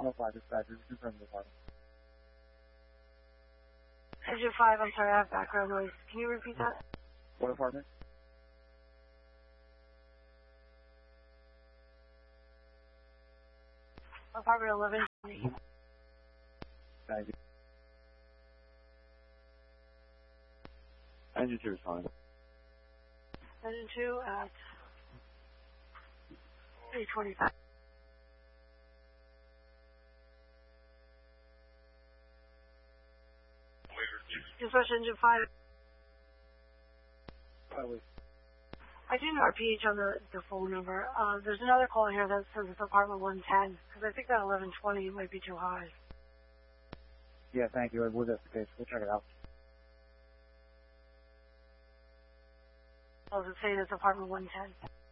105 dispatcher, confirm the apartment. Engine 5, I'm sorry, I have background noise. Can you repeat that? What apartment? Apartment 11. Thank you. Engine 2 is fine. Engine 2 at 8:25. Dispatch Engine 5. Highway. I do not RPH on the phone number. There's another call here that says it's apartment 110, because I think that 1120 might be too high. Yeah, thank you. I believe that's the case. We'll check it out. I was saying it's apartment 110.